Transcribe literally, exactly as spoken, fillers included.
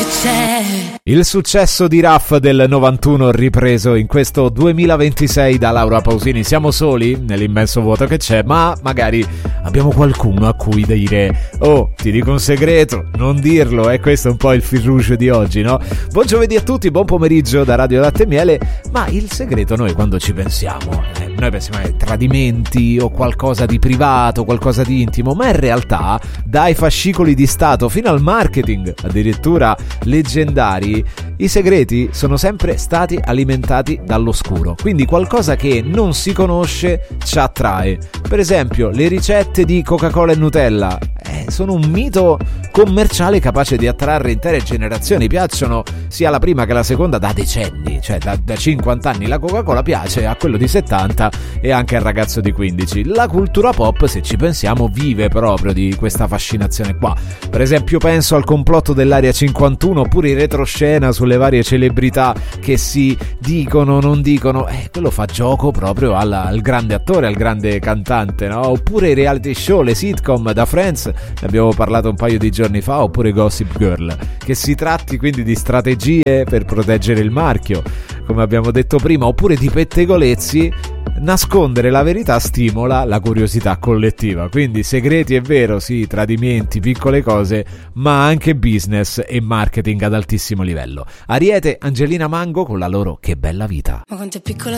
c'è. Il successo di Raff del novantuno ripreso in questo duemilaventisei da Laura Pausini. Siamo soli nell'immenso vuoto che c'è, ma magari abbiamo qualcuno a cui dire: oh, ti dico un segreto, non dirlo. E questo è un po' il fil rouge di oggi, no? Buon giovedì a tutti, buon pomeriggio da Radio Latte e Miele. Ma il segreto, noi quando ci pensiamo, eh, noi pensiamo ai tradimenti o qualcosa di privato, qualcosa di intimo, ma in realtà dai fascicoli di Stato fino al marketing, addirittura leggendari, i segreti sono sempre stati alimentati dall'oscuro, quindi qualcosa che non si conosce ci attrae. Per esempio, le ricette di Coca-Cola e Nutella eh, sono un mito commerciale capace di attrarre intere generazioni, piacciono sia la prima che la seconda da decenni, cioè da, da cinquanta anni la Coca-Cola piace a quello di settanta e anche al ragazzo di quindici. La cultura pop, se ci pensiamo, vive proprio di questa fascinazione qua. Per esempio penso al complotto dell'Area cinquantuno oppure in retroscena sulle varie celebrità che si dicono, non dicono, eh, quello fa gioco proprio al, al grande attore, al grande cantante, no? Oppure i reality show, le sitcom da Friends, ne abbiamo parlato un paio di giorni fa, oppure Gossip Girl, che si tratti quindi di strategie per proteggere il marchio, come abbiamo detto prima, oppure di pettegolezzi. Nascondere la verità stimola la curiosità collettiva, quindi segreti è vero, sì, tradimenti, piccole cose, ma anche business e marketing ad altissimo livello. Ariete, Angelina Mango con la loro Che bella vita. Ma quanto è piccola